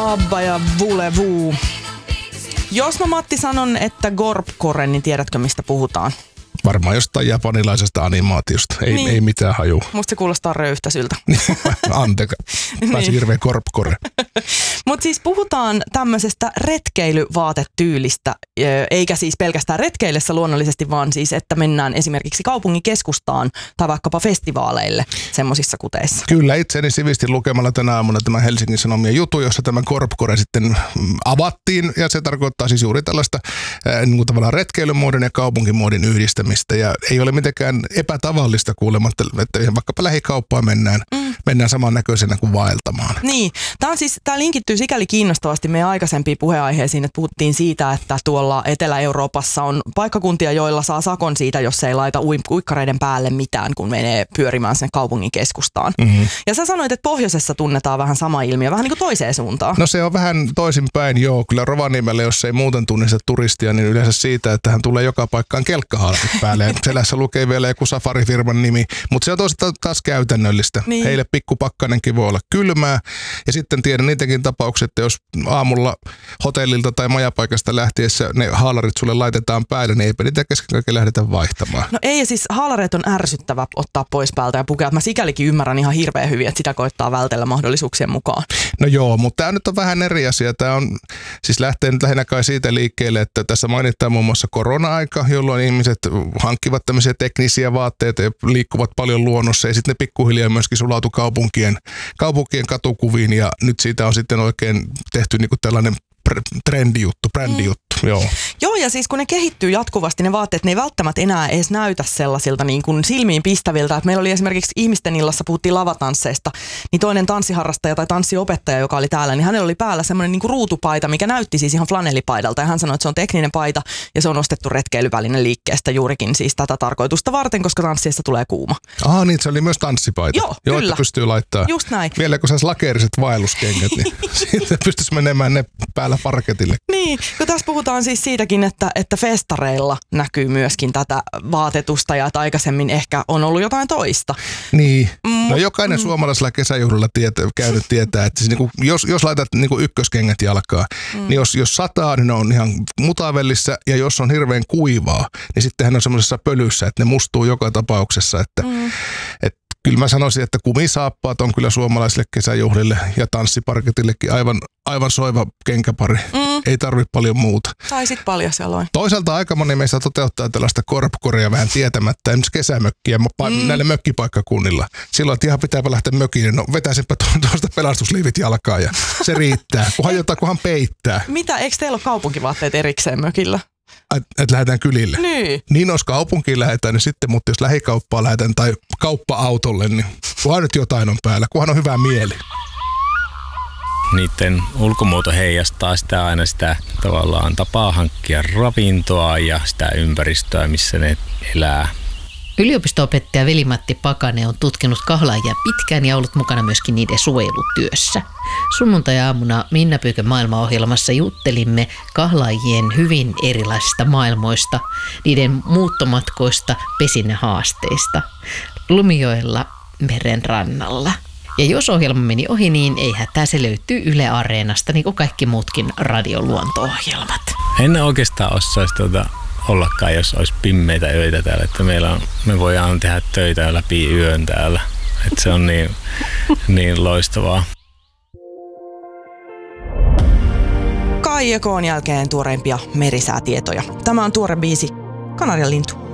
Abba ja Voulez-Vous. Jos mä Matti sanon, että Gorpcore, niin tiedätkö mistä puhutaan? Varmaan jostain japanilaisesta animaatiosta. Ei mitään hajua. Musta se kuulostaa röyhtäisyltä. Anteeksi. Pääsi hirveä Gorpcore. Mutta siis puhutaan tämmöisestä retkeilyvaatetyylistä, eikä siis pelkästään retkeillessä luonnollisesti, vaan siis, että mennään esimerkiksi kaupungin keskustaan tai vaikkapa festivaaleille semmoisissa kuteissa. Kyllä, itseni sivistin lukemalla tänä aamuna tämän Helsingin Sanomien jutun, jossa tämä Gorpcore sitten avattiin, ja se tarkoittaa siis juuri tällaista niin kuin tavallaan retkeilymuodin ja kaupunkimuodin yhdistämistä, ja ei ole mitenkään epätavallista kuulemma, että vaikkapa lähikauppaan mennään samannäköisenä kuin vaeltamaan. Niin, tämä linkittyy sikäli kiinnostavasti meidän aikaisempiin puheenaiheisiin, että puhuttiin siitä, että tuolla Etelä-Euroopassa on paikkakuntia, joilla saa sakon siitä, jos ei laita uikkareiden päälle mitään, kun menee pyörimään sen kaupungin keskustaan. Mm-hmm. Ja sä sanoit, että pohjoisessa tunnetaan vähän sama ilmiö, vähän niin kuin toiseen suuntaan. No se on vähän toisinpäin, joo. Kyllä Rovaniemellä, jos ei muuten tunnista turistia, niin yleensä siitä, että hän tulee joka paikkaan kelkkahaalarit päälle. Selässä lukee vielä joku safarifirman nimi, mutta se on taas käytännöllistä. Niin. Heille pikkupakkanenkin voi olla kylmää. Ja sitten tiedän niitäkin tapauksia, että jos aamulla hotellilta tai majapaikasta lähtiessä ne haalarit sulle laitetaan päälle, niin eipä niitä kesken kaiken lähdetä vaihtamaan. No ei, ja siis haalareet on ärsyttävä ottaa pois päältä ja pukea. Mä sikälikin ymmärrän ihan hirveän hyvin, että sitä koittaa vältellä mahdollisuuksien mukaan. No joo, mutta tämä nyt on vähän eri asia. Tämä on siis lähtee nyt lähinnä kai siitä liikkeelle, että tässä mainitaan muun muassa korona-aika, jolloin ihmiset hankkivat tämmöisiä teknisiä vaatteita ja liikkuvat paljon luonnossa, ja sitten ne pikkuhiljaa myöskin sulautu kaupunkien katukuviin, ja nyt siitä on sitten oikein tehty niinku tällainen trendijuttu, brändijuttu. Joo, ja siis kun ne kehittyy jatkuvasti ne vaatteet, ne ei välttämättä enää edes näytä sellaisilta niin kuin silmiin pistäviltä. Että meillä oli esimerkiksi ihmisten illassa, puhuttiin lavatansseista, niin toinen tanssiharrastaja tai tanssiopettaja, joka oli täällä, niin hänellä oli päällä semmoinen niin kuin ruutupaita, mikä näytti siis ihan flanellipaidalta. Ja hän sanoi, että se on tekninen paita ja se on ostettu retkeilyväline liikkeestä juurikin siis tätä tarkoitusta varten, koska tanssiesta tulee kuuma. Niin se oli myös tanssipaita. Joo, kyllä. Että pystyy laittaa. Just näin. Vielä kun saisi lakeeriset vaelluskengät, niin sitten pystyisi menemään ne päällä parketille. Niin, kun tässä puhutaan siis siitäkin, että festareilla näkyy myöskin tätä vaatetusta ja että aikaisemmin ehkä on ollut jotain toista. Niin, no jokainen suomalaisella kesäjuhlilla käynyt tietää, että siis niinku, jos laitat niinku ykköskengät jalkaan, niin jos sataa, niin ne on ihan mutavellissä, ja jos on hirveän kuivaa, niin sitten hän on semmoisessa pölyssä, että ne mustuu joka tapauksessa, että kyllä mä sanoisin, että kumisaappaat on kyllä suomalaisille kesäjuhlille ja tanssiparketillekin aivan soiva kenkäpari. Ei tarvitse paljon muuta. Tai sit paljasjaloin. Toisaalta aika moni meistä toteuttaa tällaista Gorpcorea vähän tietämättä, esimerkiksi kesämökkiä näille mökkipaikkakunnilla. Silloin, että ihan pitääpä lähteä mökille, no vetäisinpä tuosta pelastusliivit jalkaan ja se riittää, kunhan peittää. Mitä, eikö teillä ole kaupunkivaatteet erikseen mökillä? Että lähdetään kylille. Niin jos kaupunkiin lähdetään, niin sitten, mutta jos lähikauppaan lähdetään tai kauppa-autolle, niin kunhan nyt jotain on päällä, kunhan on hyvä mieli. Niiden ulkomuoto heijastaa aina sitä tavallaan tapaa hankkia ravintoa ja sitä ympäristöä, missä ne elää. Yliopisto-opettaja Veli-Matti Pakanen on tutkinut kahlaajia pitkään ja ollut mukana myöskin niiden suojelutyössä. Sunnuntai-aamuna Minna Pyykön maailmaohjelmassa juttelimme kahlaajien hyvin erilaisista maailmoista, niiden muuttomatkoista, pesinnähaasteista, Lumijoella meren rannalla. Ja jos ohjelma meni ohi, niin ei hätää, se löytyy Yle Areenasta, niin kuin kaikki muutkin radioluonto-ohjelmat. En oikeastaan osaisi ollakaan, jos olisi pimmeitä öitä täällä, että me voidaan tehdä töitä läpi yön täällä. Että se on niin loistavaa. Kai Ekoon jälkeen tuoreimpia merisäätietoja. Tämä on tuore biisi Kanarian lintu.